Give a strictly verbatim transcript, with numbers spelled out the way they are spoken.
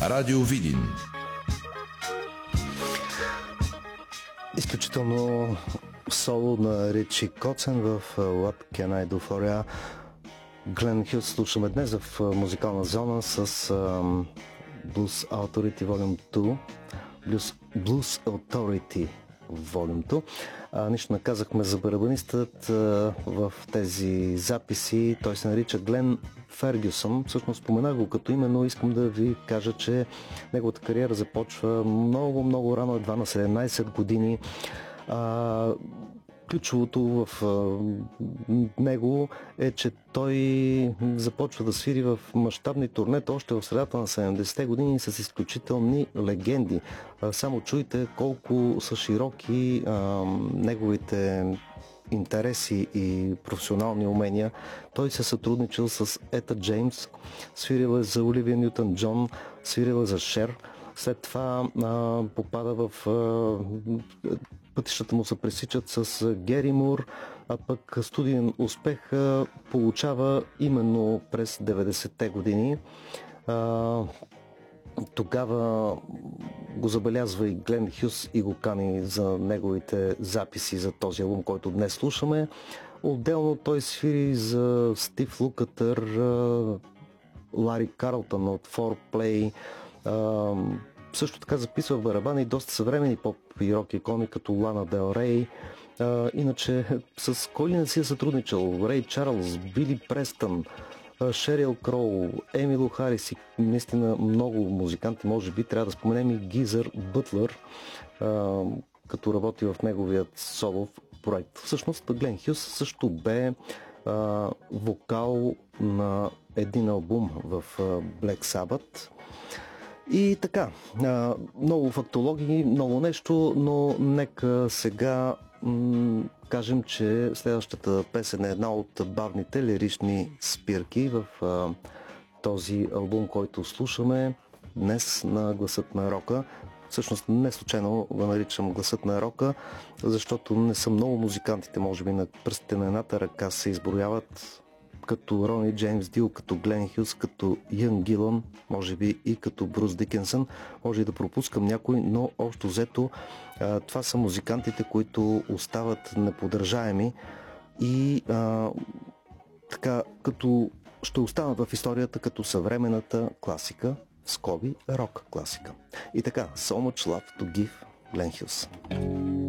Радио Видин. Изключително соло на Ричи Коцен в What Can I Do For You. Глен Хюс слушаме днес в музикална зона с um, Blues Authority Volume two. Blues, Blues Authority Volume two. А, нищо не казахме за барабанистът а, в тези записи. Той се нарича Глен Фергюсън. Всъщност споменах го като име, но искам да ви кажа, че неговата кариера започва много, много рано, едва на седемнайсет години. А, ключовото в а, него е, че той започва да свири в мащабни турнета още в средата на седемдесетте години с изключителни легенди. А, само чуйте колко са широки а, неговите интереси и професионални умения. Той се сътрудничил с Ета Джеймс, свирил е за Оливия Нютън Джон, свирил е за Шер. След това а, попада в а, пътищата му се пресичат с Гери Мур, а пък студиен успех а, получава именно през деветдесетте години. А, тогава го забелязва и Глен Хюс и го кани за неговите записи за този албум, който днес слушаме. Отделно той свири за Стив Лукатър, Лари Карлтън от фор плей, също така записва в барабани и доста съвремени поп и рок икони като Лана Дел Рей. А, иначе с кой ли не си е сътрудничал? Рей Чарлз, Били Престън, Шерил Кроу, Емило Харис и наистина много музиканти. Може би трябва да споменем и Гизър Бътлър, а, като работи в неговият солов проект. Всъщност Глен Хюс също бе а, вокал на един албум в а, Black Sabbath. И така, много фактологии, много нещо, но нека сега м- кажем, че следващата песен е една от бавните лирични спирки в а, този албум, който слушаме днес на Гласът на рока. Всъщност не случайно го наричам Гласът на рока, защото не са много музикантите, може би на пръстите на едната ръка се изброяват, като Рони Джеймс Дил, като Глен Хюс, като Ян Гилън, може би и като Брус Дикенсън. Може и да пропускам някой, но общо взето това са музикантите, които остават неподражаеми и а, така, като ще останат в историята като съвременната класика, скоби рок класика. И така, So Much Love to Give, Глен Хюс.